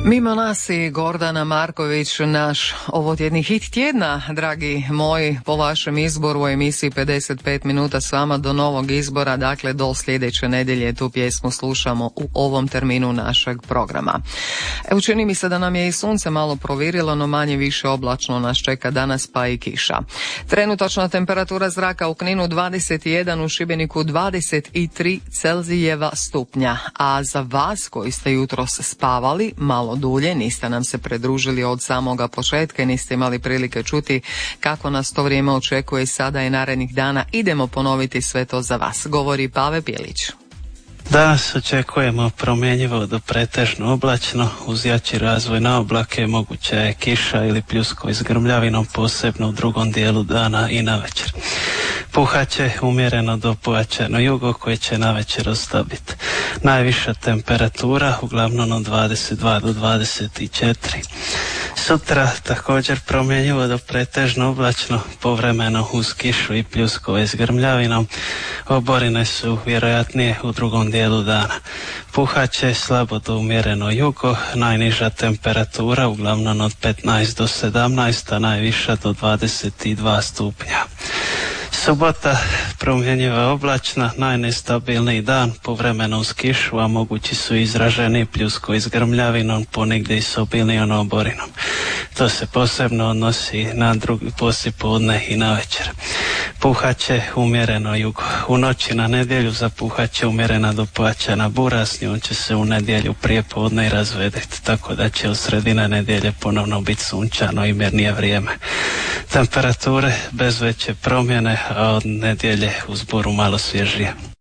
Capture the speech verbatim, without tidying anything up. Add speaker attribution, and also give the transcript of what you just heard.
Speaker 1: Mimo nas i Gordana Marković, naš ovotjedni hit tjedna, dragi moji, po vašem izboru u emisiji pedeset pet minuta s vama do novog izbora, dakle do sljedeće nedjelje tu pjesmu slušamo u ovom terminu našeg programa. Evo, čini mi se da nam je i sunce malo provirilo, no manje više oblačno nas čeka danas, pa i kiša. Trenutačna temperatura zraka u Kninu dvadeset jedan, u Šibeniku dvadeset tri Celzijeva stupnja, a za vas koji ste jutros spavali malo dulje, niste nam se pridružili od samoga početka i niste imali prilike čuti kako nas to vrijeme očekuje sada i narednih dana, idemo ponoviti sve to za vas. Govori Pave Pjelić.
Speaker 2: Danas očekujemo promjenjivo do pretežno oblačno, uz jači razvoj na oblake, moguća je kiša ili pljuskovi s grmljavinom, posebno u drugom dijelu dana i navečer. Puhat će umjereno do pojačano jugo koje će navečer oslabiti. Najviša temperatura uglavnom od dvadeset dva do dvadeset četiri. Sutra također promjenjivo do pretežno oblačno, povremeno uz kišu i pljuskove s grmljavinom. Oborine su vjerojatnije u drugom dijelu dana. Puhat će slabo do umjereno jugo, najniža temperatura uglavnom od petnaest do sedamnaest, a najviša do dvadeset dva stupnja. Subota promjenjiva oblačna, najnestabilniji dan, povremeno uz kišu, a mogući su izraženi pljuskovi s grmljavinom, ponegdje i s obilnijom oborinom. To se posebno odnosi na drugi poslijepodne i na večer. Puhat će umjereno jugo. U noći na nedjelju zapuhat će umjerena do pojačana bura, s njom će se u nedjelju prije podne i razvedeti, tako da će od sredine nedjelje ponovno biti sunčano i mirnije vrijeme. Temperature bez veće promjene, a od nedjelje uz buru malo svježije.